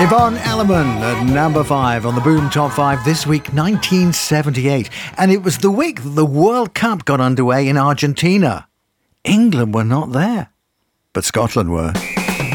Yvonne Elliman at number 5 on the Boom Top 5 this week, 1978. And it was the week that the World Cup got underway in Argentina. England were not there, but Scotland were.